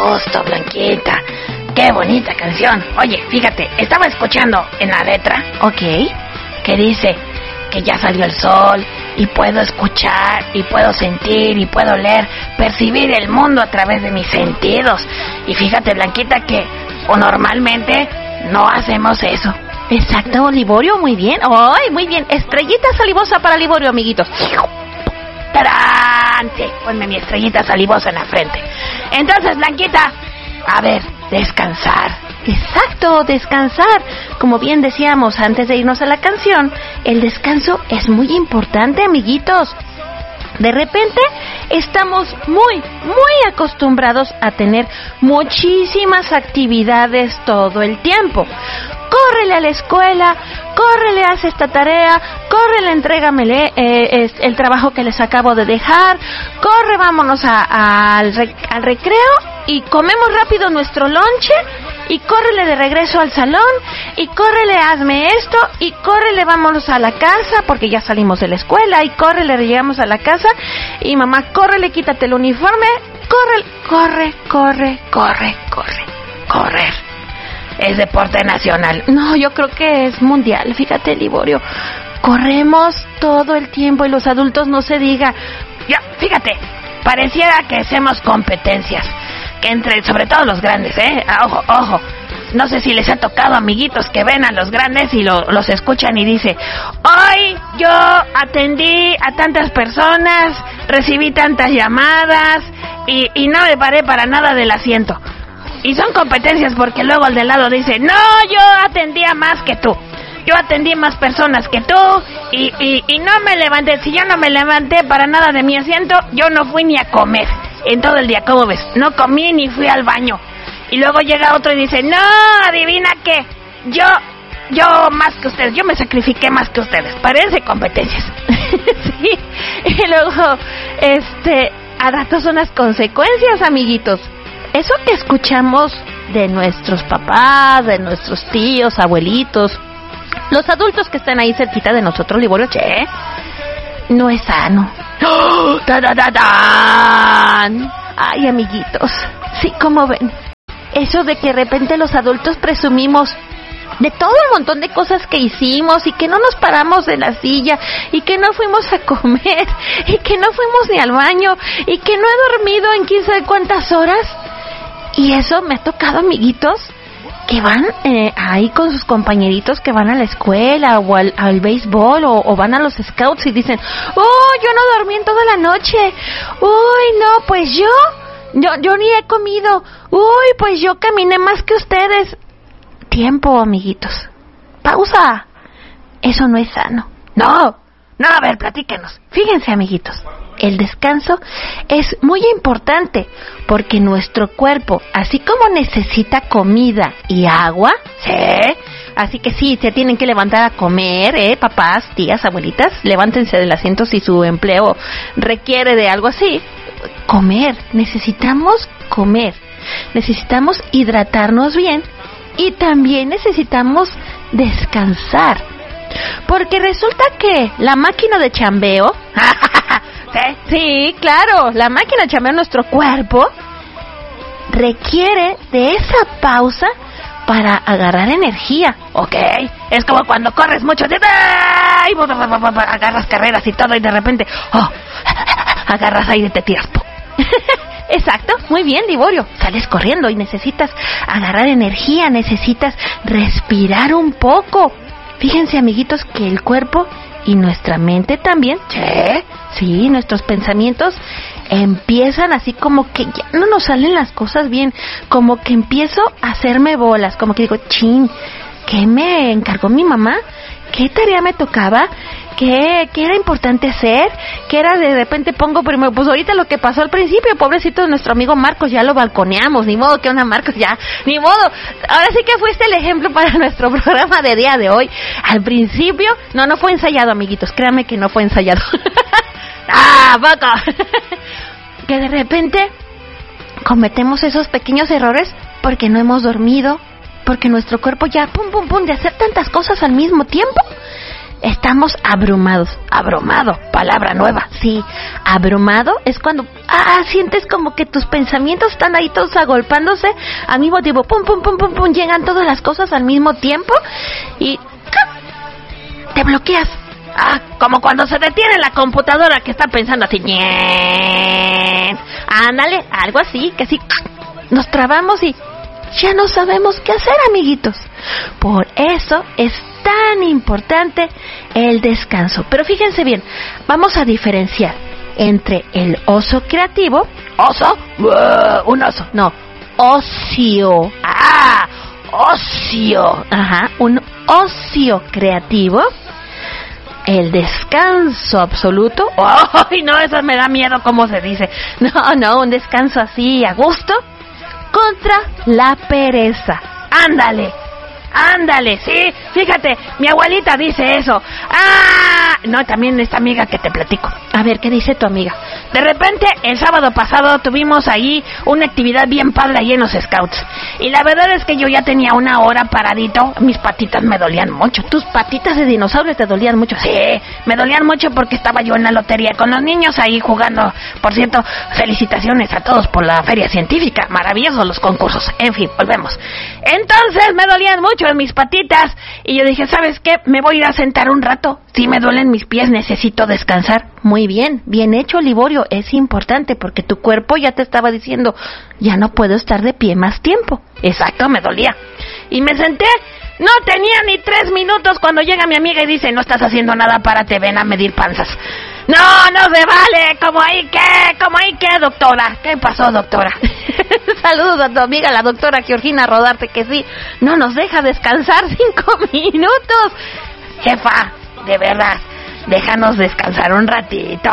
gusto, Blanquita. Qué bonita canción. Oye, fíjate, estaba escuchando en la letra, que dice que ya salió el sol y puedo escuchar y puedo sentir y puedo leer, percibir el mundo a través de mis sentidos. Y fíjate, Blanquita, que normalmente no hacemos eso. Exacto, Liborio, muy bien. ¡Ay, muy bien! Estrellita salivosa para Liborio, amiguitos. ¡Tarán! Sí, ponme mi estrellita salivosa en la frente. Entonces, Blanquita, a ver, descansar. Exacto, descansar. Como bien decíamos antes de irnos a la canción, el descanso es muy importante, amiguitos. De repente estamos muy acostumbrados a tener muchísimas actividades todo el tiempo. Córrele a la escuela, córrele, haz esta tarea, córrele, entrégame el trabajo que les acabo de dejar, corre, vámonos al recreo y comemos rápido nuestro lonche y córrele de regreso al salón y córrele, hazme esto y córrele, vámonos a la casa porque ya salimos de la escuela y córrele, llegamos a la casa y mamá, córrele, quítate el uniforme, Correr. Es deporte nacional. No, yo creo que es mundial, fíjate, Liborio. Corremos todo el tiempo y los adultos no se diga. Ya, fíjate, pareciera que hacemos competencias, que sobre todo los grandes, ojo. No sé si les ha tocado, amiguitos, que ven a los grandes y los escuchan y dice: hoy yo atendí a tantas personas, recibí tantas llamadas y no me paré para nada del asiento. Y son competencias porque luego el de lado dice: no, yo atendía más que tú, yo atendí más personas que tú y no me levanté. Si yo no me levanté para nada de mi asiento, yo no fui ni a comer en todo el día. ¿Cómo ves? No comí ni fui al baño. Y luego llega otro y dice: no, adivina qué, yo más que ustedes, yo me sacrifiqué más que ustedes. Parece competencias. Sí, y luego a ratos son las consecuencias, amiguitos. Eso que escuchamos de nuestros papás, de nuestros tíos, abuelitos, los adultos que están ahí cerquita de nosotros, Liborio, no es sano. ¡Oh! ¡Tararán! Ay, amiguitos, sí, como ven, eso de que de repente los adultos presumimos de todo el montón de cosas que hicimos y que no nos paramos de la silla y que no fuimos a comer y que no fuimos ni al baño y que no he dormido en 15 de cuántas horas. Y eso me ha tocado, amiguitos, que van ahí con sus compañeritos que van a la escuela o al béisbol o van a los scouts y dicen: yo no dormí en toda la noche. Uy, no, pues yo ni he comido. Uy, pues yo caminé más que ustedes. Tiempo, amiguitos. Pausa. Eso no es sano. No, a ver, platíquenos. Fíjense, amiguitos, el descanso es muy importante porque nuestro cuerpo, así como necesita comida y agua, así que sí, se tienen que levantar a comer, papás, tías, abuelitas, levántense del asiento si su empleo requiere de algo así. Necesitamos comer, necesitamos hidratarnos bien y también necesitamos descansar. Porque resulta que la máquina de chambeo, sí, claro, la máquina de chambeo, nuestro cuerpo requiere de esa pausa para agarrar energía. Es como cuando corres mucho, agarras carreras y todo y de repente, agarras aire y te tiras. Exacto, muy bien, Liborio. Sales corriendo y necesitas agarrar energía, necesitas respirar un poco. Fíjense, amiguitos, que el cuerpo y nuestra mente también, sí, nuestros pensamientos empiezan así como que ya no nos salen las cosas bien, como que empiezo a hacerme bolas, como que digo: ¿qué me encargó mi mamá? ¿Qué tarea me tocaba? ¿Qué era importante hacer? ¿Qué era? De repente pongo primero, pues ahorita lo que pasó al principio, pobrecito de nuestro amigo Marcos, ya lo balconeamos, ni modo, que onda Marcos, ya, ni modo. Ahora sí que fuiste el ejemplo para nuestro programa de día de hoy. Al principio, no fue ensayado, amiguitos, créanme que no fue ensayado. ¡Poco! Que de repente cometemos esos pequeños errores porque no hemos dormido, porque nuestro cuerpo ya, pum, de hacer tantas cosas al mismo tiempo, Estamos abrumados. Abrumado, palabra nueva. Sí, abrumado es cuando sientes como que tus pensamientos están ahí todos agolpándose al mismo tiempo. Pum, pum, pum, pum, pum, llegan todas las cosas al mismo tiempo y te bloqueas. Como cuando se detiene la computadora que está pensando así. Ándale, algo así, que así nos trabamos y ya no sabemos qué hacer, amiguitos. Por eso es tan importante el descanso. Pero fíjense bien, vamos a diferenciar entre el ocio creativo. ¿Oso? Un oso. No, ocio. Ocio. Ajá, un ocio creativo. El descanso absoluto. ¡Ay, no! Eso me da miedo, ¿cómo se dice? No, un descanso así a gusto. Contra la pereza. Ándale, sí, fíjate, mi abuelita dice eso. No, también esta amiga que te platico. A ver, ¿qué dice tu amiga? De repente, el sábado pasado tuvimos ahí una actividad bien padre ahí en los Scouts. Y la verdad es que yo ya tenía una hora paradito, mis patitas me dolían mucho. ¿Tus patitas de dinosaurio te dolían mucho? Sí, me dolían mucho porque estaba yo en la lotería con los niños ahí jugando. Por cierto, felicitaciones a todos por la feria científica, maravillosos los concursos. En fin, volvemos. Entonces me dolían mucho en mis patitas y yo dije, ¿sabes qué? Me voy a ir a sentar un rato. Si me duelen mis pies, necesito descansar. Muy bien, bien hecho, Liborio. Es importante porque tu cuerpo ya te estaba diciendo, ya no puedo estar de pie más tiempo. Exacto, me dolía. Y me senté. No tenía ni 3 minutos cuando llega mi amiga y dice, no estás haciendo nada, párate, ven a medir panzas. No se vale, ¿cómo ahí qué, doctora? ¿Qué pasó, doctora? Saludos a tu amiga, la doctora Georgina Rodarte, que sí, no nos deja descansar 5 minutos. Jefa, de verdad, déjanos descansar un ratito.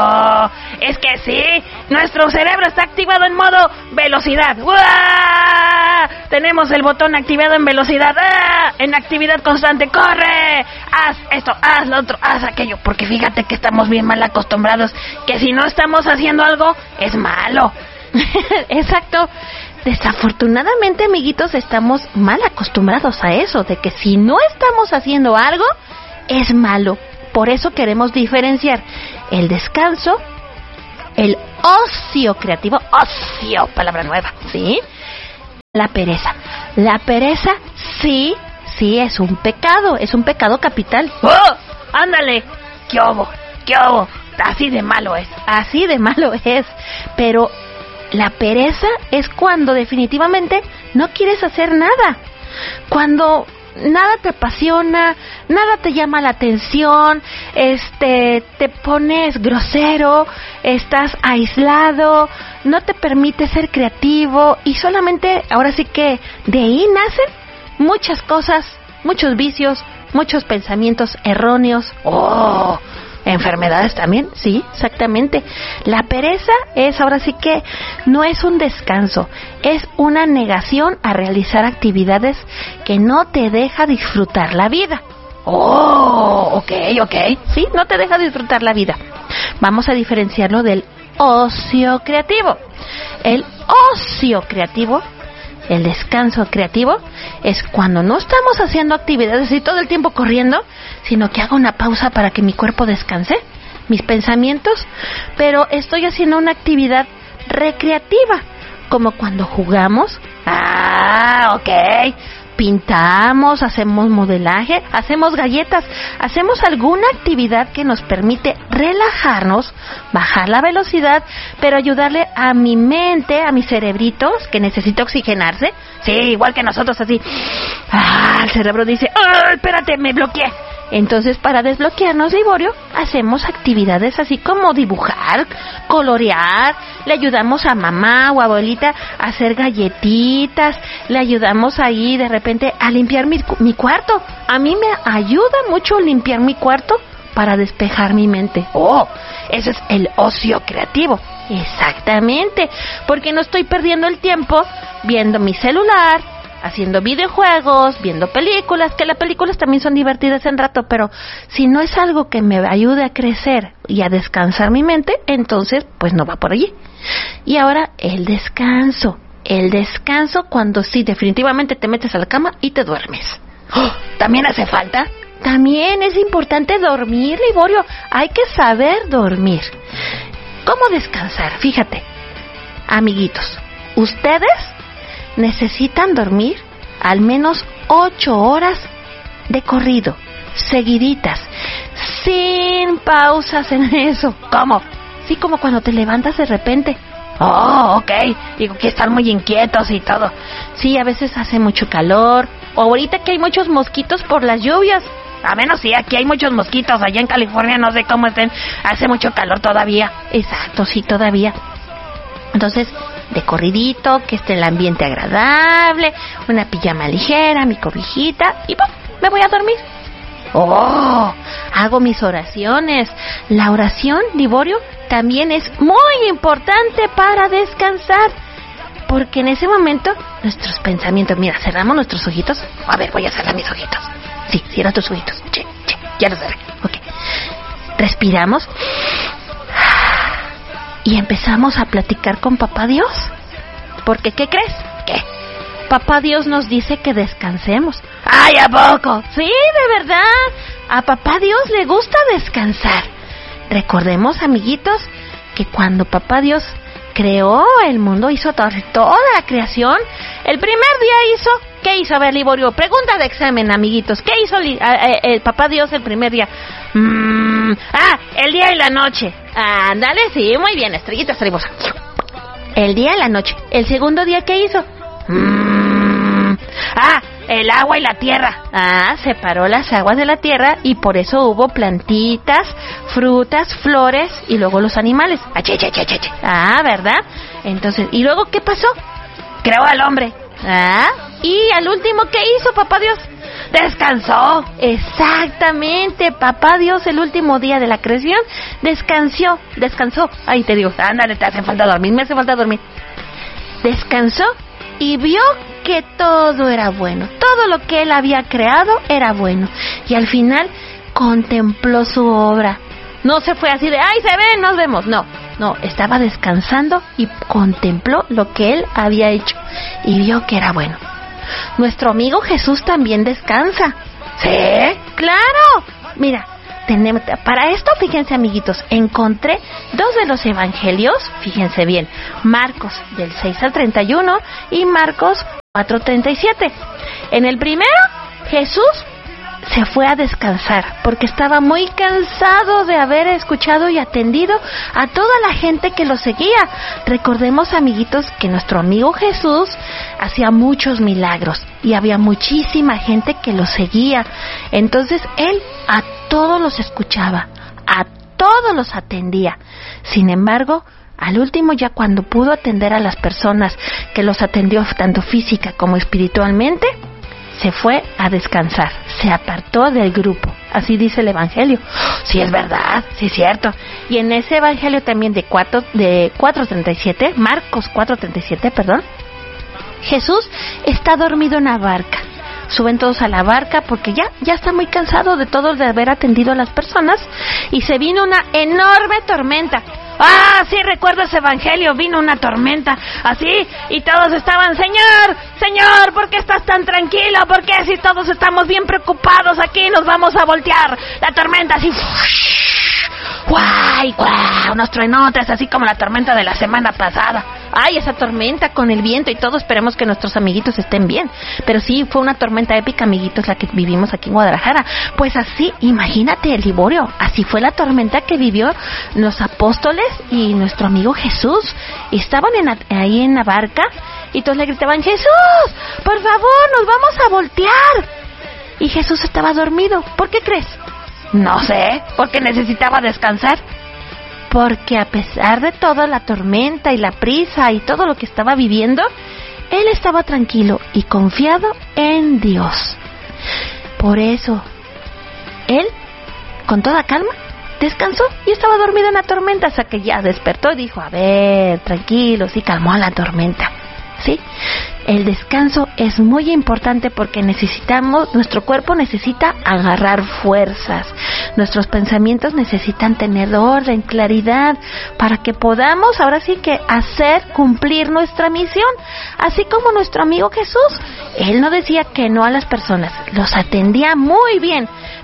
Es que sí, nuestro cerebro está activado en modo velocidad. ¡Uah! Tenemos el botón activado en velocidad. En actividad constante. ¡Corre! Haz esto, haz lo otro, haz aquello. Porque fíjate que estamos bien mal acostumbrados, que si no estamos haciendo algo, es malo. Exacto. Desafortunadamente, amiguitos, estamos mal acostumbrados a eso, de que si no estamos haciendo algo, es malo. Por eso queremos diferenciar el descanso, el ocio creativo, ocio, palabra nueva, ¿sí? La pereza. La pereza, sí, es un pecado capital. ¡Oh! ¡Ándale! ¿Qué hubo? Así de malo es. Pero la pereza es cuando definitivamente no quieres hacer nada. Cuando nada te apasiona, nada te llama la atención, te pones grosero, estás aislado, no te permite ser creativo y solamente, ahora sí que de ahí nacen muchas cosas, muchos vicios, muchos pensamientos erróneos. ¿Enfermedades también? Sí, exactamente. La pereza es, ahora sí que, no es un descanso, es una negación a realizar actividades que no te deja disfrutar la vida. Ok. Sí, no te deja disfrutar la vida. Vamos a diferenciarlo del ocio creativo. El ocio creativo, el descanso creativo, es cuando no estamos haciendo actividades y todo el tiempo corriendo, sino que hago una pausa para que mi cuerpo descanse, mis pensamientos, pero estoy haciendo una actividad recreativa, como cuando jugamos, pintamos, hacemos modelaje, hacemos galletas, hacemos alguna actividad que nos permite relajarnos, bajar la velocidad, pero ayudarle a mi mente, a mis cerebritos, que necesita oxigenarse. Sí, igual que nosotros, así. El cerebro dice, espérate, me bloqueé. Entonces, para desbloquearnos, Liborio, hacemos actividades así como dibujar, colorear, le ayudamos a mamá o abuelita a hacer galletitas, le ayudamos ahí de repente a limpiar mi cuarto. A mí me ayuda mucho limpiar mi cuarto para despejar mi mente. Ese es el ocio creativo. Exactamente, porque no estoy perdiendo el tiempo viendo mi celular, haciendo videojuegos, viendo películas, que las películas también son divertidas en rato, pero si no es algo que me ayude a crecer y a descansar mi mente, entonces pues no va por allí. Y ahora el descanso cuando sí definitivamente te metes a la cama y te duermes. ¿También hace falta? también es importante dormir, Liborio. Hay que saber dormir. ¿Cómo descansar? Fíjate, amiguitos, ustedes necesitan dormir al menos 8 horas de corrido, seguiditas, sin pausas en eso. ¿Cómo? Sí, como cuando te levantas de repente. Oh, ok. Digo que están muy inquietos y todo. Sí, a veces hace mucho calor. O ahorita que hay muchos mosquitos por las lluvias. A menos sí, aquí hay muchos mosquitos. Allá en California no sé cómo estén. Hace mucho calor todavía. Exacto, sí, todavía. Entonces, de corridito, que esté el ambiente agradable, una pijama ligera, mi cobijita y ¡pum!, me voy a dormir. Oh, hago mis oraciones. La oración, Liborio, también es muy importante para descansar, porque en ese momento nuestros pensamientos, mira, cerramos nuestros ojitos. A ver, voy a cerrar mis ojitos. Sí, cierra tus ojitos. Ya lo cerré. Ok. Respiramos y empezamos a platicar con Papá Dios. Porque, ¿qué crees? ¿Qué? Papá Dios nos dice que descansemos. ¡Ay, a poco! Sí, de verdad. A Papá Dios le gusta descansar. Recordemos, amiguitos, que cuando Papá Dios creó el mundo, hizo toda la creación, el primer día hizo... ¿Qué hizo? A ver, Liborio, pregunta de examen, amiguitos. ¿Qué hizo el Papá Dios el primer día? El día y la noche. Ándale, sí, muy bien, estrellita hermosa. El día y la noche. ¿El segundo día qué hizo? El agua y la tierra. Separó las aguas de la tierra y por eso hubo plantitas, frutas, flores y luego los animales. ¿Verdad? Entonces, ¿y luego qué pasó? Creó al hombre. Y al último, ¿qué hizo Papá Dios? Descansó. Exactamente, Papá Dios el último día de la creación descansó. Ahí te digo, ándale, te hace falta dormir, me hace falta dormir. Descansó y vio que todo era bueno, todo lo que él había creado era bueno. Y al final contempló su obra. No se fue así de, ¡ay, se ve, nos vemos! No, estaba descansando y contempló lo que él había hecho y vio que era bueno. Nuestro amigo Jesús también descansa. ¿Sí? ¡Claro! Mira, para esto, fíjense, amiguitos, encontré 2 de los evangelios, fíjense bien, Marcos del 6 al 31 y Marcos 4:37. En el primero, Jesús se fue a descansar porque estaba muy cansado de haber escuchado y atendido a toda la gente que lo seguía. Recordemos, amiguitos, que nuestro amigo Jesús hacía muchos milagros y había muchísima gente que lo seguía. Entonces él a todos los escuchaba, a todos los atendía. Sin embargo, al último, ya cuando pudo atender a las personas que los atendió tanto física como espiritualmente, se fue a descansar, se apartó del grupo. Así dice el evangelio. Sí, es verdad, sí es cierto. Y en ese evangelio también de 4:37, Marcos 4:37, perdón, Jesús está dormido en la barca. Suben todos a la barca porque ya está muy cansado de todos de haber atendido a las personas y se vino una enorme tormenta. Sí, recuerdo ese evangelio, vino una tormenta, así, y todos estaban, Señor, ¿por qué estás tan tranquilo? ¿Por qué si todos estamos bien preocupados aquí nos vamos a voltear? La tormenta así, ¡guay! Unos truenotes, así como la tormenta de la semana pasada. Ay, esa tormenta con el viento y todo, esperemos que nuestros amiguitos estén bien. Pero sí, fue una tormenta épica, amiguitos, la que vivimos aquí en Guadalajara. Pues así, imagínate, el Liborio, así fue la tormenta que vivió los apóstoles y nuestro amigo Jesús. Estaban ahí en la barca y todos le gritaban, ¡Jesús, por favor, nos vamos a voltear! Y Jesús estaba dormido. ¿Por qué crees? No sé, porque necesitaba descansar. Porque a pesar de toda la tormenta y la prisa y todo lo que estaba viviendo, él estaba tranquilo y confiado en Dios. Por eso, él, con toda calma, descansó y estaba dormido en la tormenta hasta que ya despertó y dijo, a ver, tranquilos, y calmó a la tormenta. ¿Sí? El descanso es muy importante porque nuestro cuerpo necesita agarrar fuerzas, nuestros pensamientos necesitan tener orden, claridad, para que podamos ahora sí que cumplir nuestra misión, así como nuestro amigo Jesús. Él no decía que no a las personas, los atendía muy bien,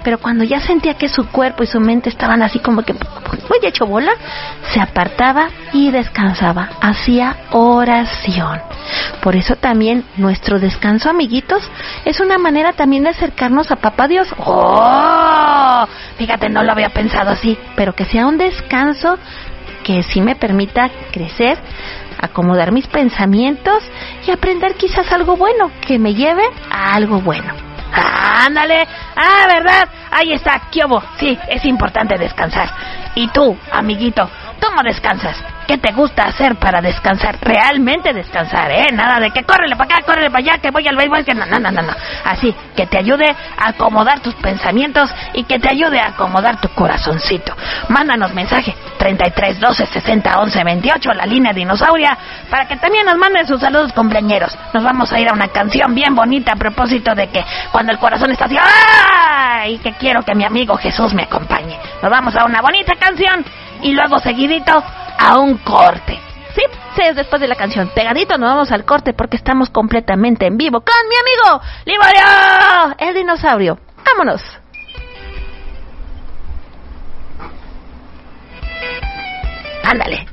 pero cuando ya sentía que su cuerpo y su mente estaban así como que muy hecho bola, se apartaba y descansaba, hacía oración. Por eso también nuestro descanso, amiguitos, es una manera también de acercarnos a Papá Dios. ¡Oh! Fíjate, no lo había pensado así. Pero que sea un descanso que sí me permita crecer, acomodar mis pensamientos y aprender quizás algo bueno, que me lleve a algo bueno. ¡Ándale! ¡Ah, verdad! Ahí está, ¿qué hubo? Sí, es importante descansar. Y tú, amiguito, ¿cómo descansas? ¿Qué te gusta hacer para descansar? Realmente descansar, Nada de que córrele para acá, córrele para allá, que voy al béisbol, que no. Así, que te ayude a acomodar tus pensamientos y que te ayude a acomodar tu corazoncito. Mándanos mensaje 33 12 60 11 28, la línea dinosauria, para que también nos manden sus saludos cumpleañeros. Nos vamos a ir a una canción bien bonita a propósito de que cuando el corazón está así, ¡ay! Y que quiero que mi amigo Jesús me acompañe. Nos vamos a una bonita canción y luego seguidito a un corte. Sí, es después de la canción. Pegadito nos vamos al corte porque estamos completamente en vivo con mi amigo Liborio, el dinosaurio. ¡Vámonos! Ándale.